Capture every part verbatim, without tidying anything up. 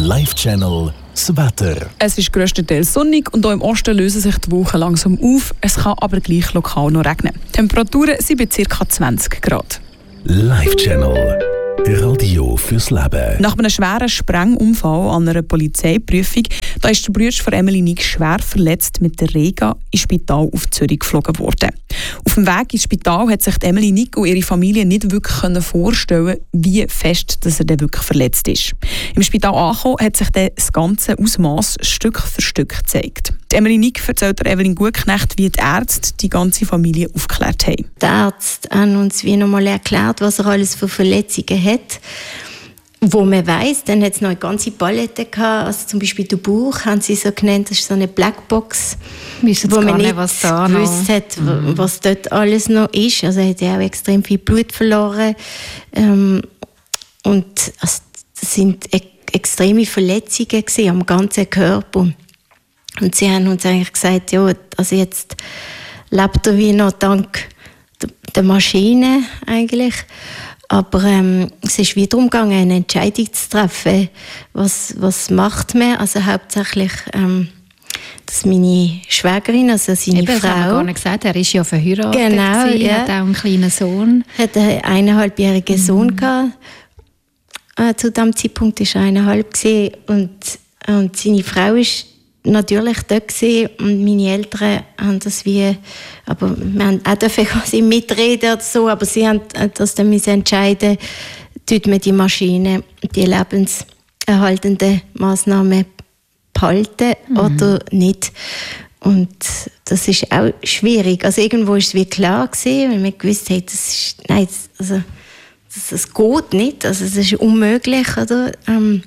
Live Channel das Wetter. Es ist grösstenteils sonnig und auch im Osten lösen sich die Wolken langsam auf. Es kann aber gleich lokal noch regnen. Die Temperaturen sind bei ca. zwanzig Grad. Live Channel. Radio fürs Leben. Nach einem schweren Sprengunfall an einer Polizeiprüfung da ist der Bruder von Emily Nick schwer verletzt mit der Rega ins Spital auf Zürich geflogen worden. Auf dem Weg ins Spital hat sich Emily Nick und ihre Familie nicht wirklich vorstellen, wie fest dass er dann wirklich verletzt ist. Im Spital angekommen hat sich dann das ganze Ausmaß Stück für Stück gezeigt. Die Emily Nick erzählt der Evelyn Gutknecht, wie die Ärzte die ganze Familie aufgeklärt haben. Die Ärzte haben uns wie nochmal erklärt, was er alles für Verletzungen hat. Wo man weiss, dann hat es noch eine ganze Palette gehabt, also zum Beispiel der Bauch, haben sie so genannt, das ist so eine Blackbox, wo man nicht was da gewusst noch. hat, mhm. was dort alles noch ist. Also er hat ja auch extrem viel Blut verloren. Ähm, und also, das sind e- extreme Verletzungen gewesen, am ganzen Körper. Und sie haben uns eigentlich gesagt, ja, also jetzt lebt er wie noch dank der Maschine eigentlich. Aber ähm, es ist wieder umgegangen, eine Entscheidung zu treffen. Was, was macht man? Also hauptsächlich, ähm, dass meine Schwägerin, also seine Eben, Frau... Das haben wir gar nicht gesagt, er ist ja verheiratet. Genau, gewesen, ja. Hat auch einen kleinen Sohn. Hat einen eineinhalbjährigen mhm. Sohn gehabt. Äh, zu diesem Zeitpunkt war er eineinhalb gewesen. Und, und seine Frau ist natürlich dort gewesen. Und meine Eltern haben das wie... Aber wir haben auch dürfen quasi mitreden oder so, aber sie haben das dann entscheiden, tut man die Maschine, die lebenserhaltenden Massnahmen behalten mhm. oder nicht. Und das ist auch schwierig. Also irgendwo war es wie klar gewesen, weil man gewusst hat, das ist, nein, also, das, das geht nicht, also es ist unmöglich, oder? Ähm,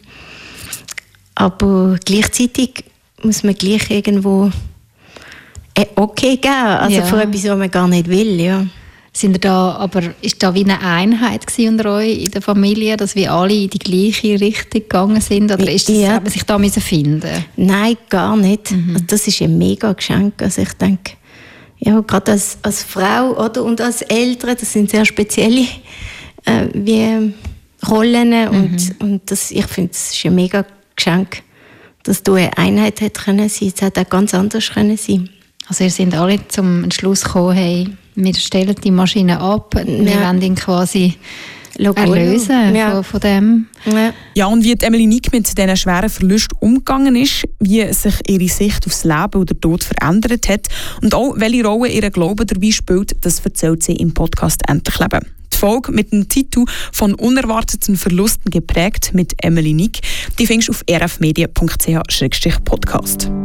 aber gleichzeitig muss man gleich irgendwo okay geben, also ja. für etwas, was man gar nicht will, ja. Sind ihr da, aber ist da wie eine Einheit unter euch in der Familie, dass wir alle in die gleiche Richtung gegangen sind, oder ist das, ja. hat man sich da müssen finden? Nein, gar nicht. Mhm. Also das ist ein mega Geschenk. Also ich denke, ja, gerade als, als Frau oder, und als Eltern, das sind sehr spezielle äh, wie Rollen mhm. und, und das, ich finde, das ist ein mega Geschenk, dass du eine Einheit hätte können sein. Es hätte auch ganz anders können sein. Also ihr seid alle zum Entschluss gekommen, hey, wir stellen die Maschine ab, wir ja. wollen ihn quasi erlösen ja. von, von dem. Ja. ja, und wie Emily Nick mit diesen schweren Verlusten umgegangen ist, wie sich ihre Sicht aufs Leben oder Tod verändert hat und auch welche Rolle ihr Glaube dabei spielt, das erzählt sie im Podcast «Endlich Leben». Die Folge mit dem Titel «Von unerwarteten Verlusten geprägt» mit Emily Nick, die findest du auf r f medien punkt c h slash podcast.